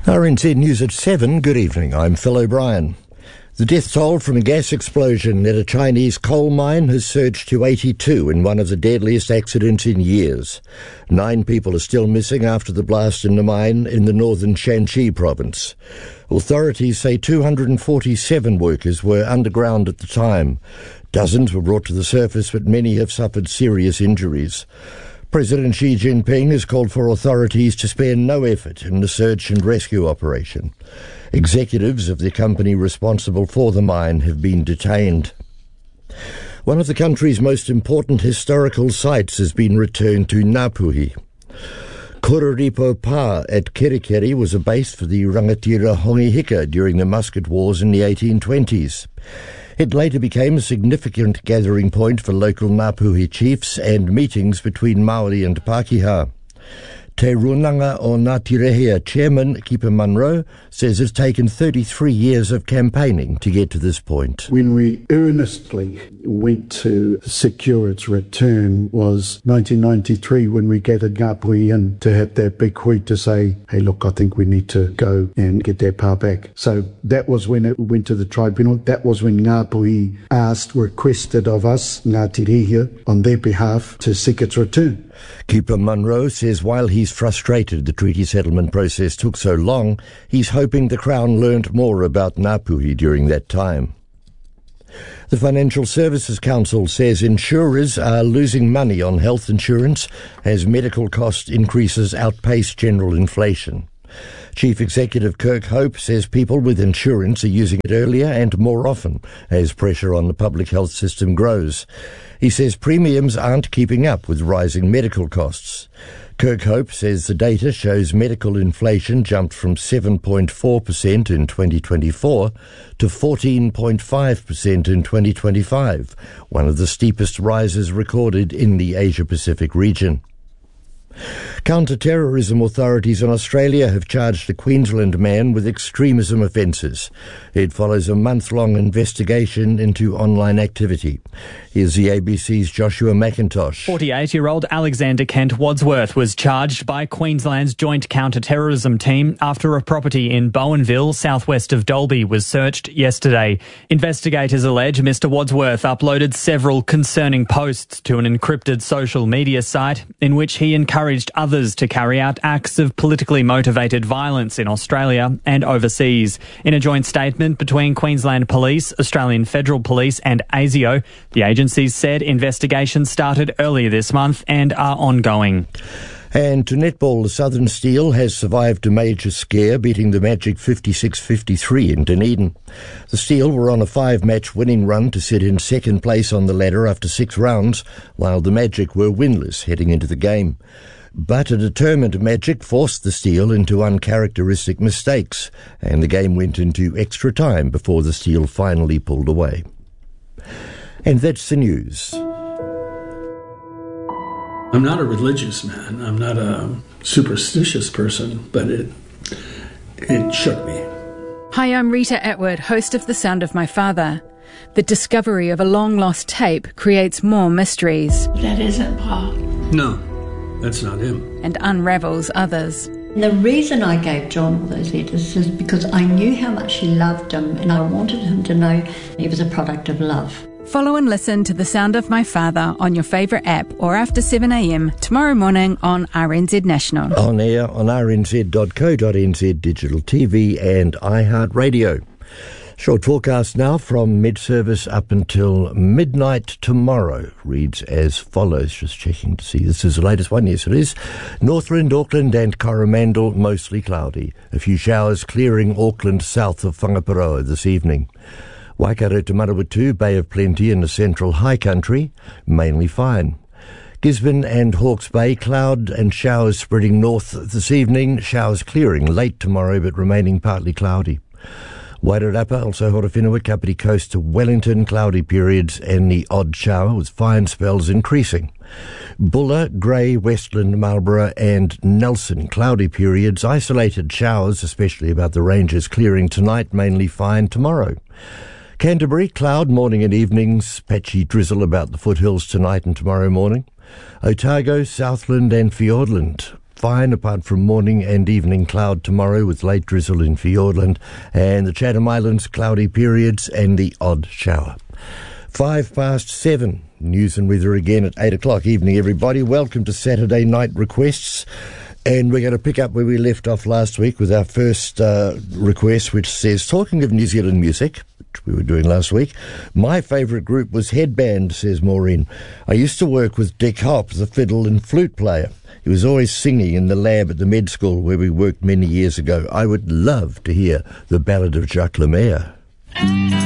RNZ News at 7. Good evening. I'm Phil O'Brien. The death toll from a gas explosion at a Chinese coal mine has surged to 82 in one of the deadliest accidents in years. 9 people are still missing after the blast in the mine in the northern Shanxi province. Authorities say 247 workers were underground at the time. Dozens were brought to the surface, but many have suffered serious injuries. President Xi Jinping has called for authorities to spare no effort in the search and rescue operation. Executives of the company responsible for the mine have been detained. One of the country's most important historical sites has been returned to Ngāpuhi. Kororipo Pa at Kerikeri was a base for the Rangatira Hongihika during the musket wars in the 1820s. It later became a significant gathering point for local Ngāpuhi chiefs and meetings between Māori and Pākehā. Te Runanga o Ngāti Rehia chairman, Keeper Munro, says it's taken 33 years of campaigning to get to this point. When we earnestly went to secure its return was 1993 when we gathered Ngāpuhi in to have that big hui to say, hey, look, I think we need to go and get that pa back. So that was when it went to the tribunal. That was when Ngāpuhi requested of us, Ngāti Rehia, on their behalf to seek its return. Keeper Munro says while he's frustrated the treaty settlement process took so long, he's hoping the Crown learned more about Ngāpuhi during that time. The Financial Services Council says insurers are losing money on health insurance as medical cost increases outpace general inflation. Chief Executive Kirk Hope says people with insurance are using it earlier and more often as pressure on the public health system grows. He says premiums aren't keeping up with rising medical costs. Kirk Hope says the data shows medical inflation jumped from 7.4% in 2024 to 14.5% in 2025, one of the steepest rises recorded in the Asia-Pacific region. Counter-terrorism authorities in Australia have charged a Queensland man with extremism offences. It follows a month-long investigation into online activity. Here's the ABC's Joshua McIntosh. 48-year-old Alexander Kent Wadsworth was charged by Queensland's Joint Counter-Terrorism Team after a property in Bowenville, southwest of Dalby, was searched yesterday. Investigators allege Mr Wadsworth uploaded several concerning posts to an encrypted social media site in which he encouraged others to carry out acts of politically motivated violence in Australia and overseas. In a joint statement between Queensland Police, Australian Federal Police and ASIO, the agencies said investigations started earlier this month and are ongoing. And to netball, the Southern Steel has survived a major scare, beating the Magic 56-53 in Dunedin. The Steel were on a 5-match winning run to sit in second place on the ladder after 6 rounds, while the Magic were winless heading into the game. But a determined Magic forced the Steel into uncharacteristic mistakes, and the game went into extra time before the Steel finally pulled away. And that's the news. I'm not a religious man. I'm not a superstitious person, but it shook me. Hi, I'm Rita Atwood, host of The Sound of My Father. The discovery of a long-lost tape creates more mysteries. That isn't Pa. No, that's not him. And unravels others. The reason I gave John all those letters is because I knew how much he loved him, and I wanted him to know he was a product of love. Follow and listen to The Sound of My Father on your favourite app or after 7 a.m. tomorrow morning on RNZ National. On air on rnz.co.nz, digital TV and iHeartRadio. Short forecast now from mid-service up until midnight tomorrow reads as follows. Just checking to see. This is the latest one. Yes, it is. Northland, Auckland and Coromandel, mostly cloudy. A few showers clearing Auckland south of Whangaparoa this evening. Waikato to Manawatu, Bay of Plenty in the central high country, mainly fine. Gisborne and Hawke's Bay, cloud and showers spreading north this evening, showers clearing late tomorrow but remaining partly cloudy. Wairarapa, also Horowhenua, Kapiti Coast to Wellington, cloudy periods and the odd shower with fine spells increasing. Bulla, Grey, Westland, Marlborough and Nelson, cloudy periods, isolated showers, especially about the ranges, clearing tonight, mainly fine tomorrow. Canterbury, cloud, morning and evenings, patchy drizzle about the foothills tonight and tomorrow morning. Otago, Southland and Fiordland, fine apart from morning and evening cloud tomorrow with late drizzle in Fiordland, and the Chatham Islands cloudy periods and the odd shower. 7:05. News and weather again at 8 o'clock. Evening, everybody. Welcome to Saturday Night Requests. And we're going to pick up where we left off last week with our first request, which says, talking of New Zealand music, which we were doing last week, my favourite group was Headband, says Maureen. I used to work with Dick Hopp, the fiddle and flute player. He was always singing in the lab at the med school where we worked many years ago. I would love to hear the Ballad of Jacques Lemaire.